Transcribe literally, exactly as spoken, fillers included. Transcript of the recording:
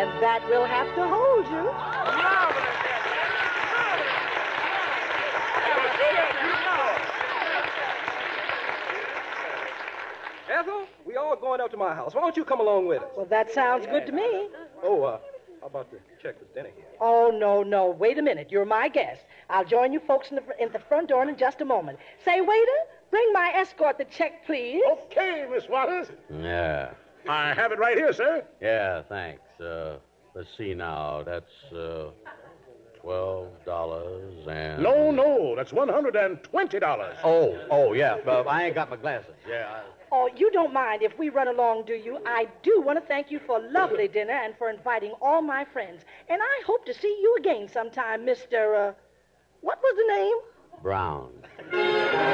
And that will have to hold you. Ethel, we all going up to my house. Why don't you come along with us? Well, that sounds good to me. Oh, uh, how about the check this dinner here? Oh, no, no. Wait a minute. You're my guest. I'll join you folks in the, fr- in the front door in just a moment. Say, waiter, bring my escort the check, please. Okay, Miss Waters. Yeah. I have it right here, sir. Yeah, thanks. Uh, let's see now. That's uh, twelve dollars and... No, no, that's one hundred twenty dollars. Oh, oh, yeah. But I ain't got my glasses. Yeah, I... Oh, you don't mind if we run along, do you? I do want to thank you for a lovely dinner and for inviting all my friends. And I hope to see you again sometime, Mister Uh, what was the name? Brown.